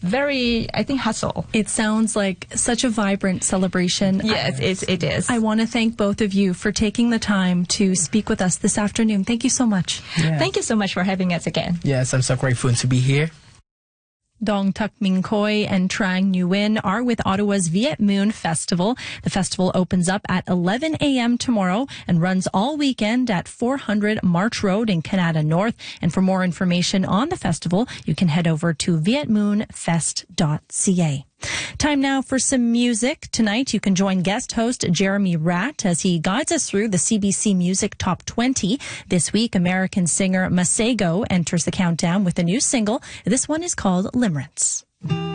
very, I think, hustle. It sounds like such a vibrant celebration. Yes, it is. I want to thank both of you for taking the time to speak with us this afternoon. Thank you so much. Yeah. Thank you so much for having us again. Yes, I'm so grateful to be here. Dong Tuc Minh Khoi and Trang Nguyen are with Ottawa's Viet Moon Festival. The festival opens up at 11 a.m. tomorrow and runs all weekend at 400 March Road in Canada North. And for more information on the festival, you can head over to vietmoonfest.ca. Time now for some music. Tonight, you can join guest host Jeremy Ratt as he guides us through the CBC Music Top 20. This week, American singer Masego enters the countdown with a new single. This one is called Limerence.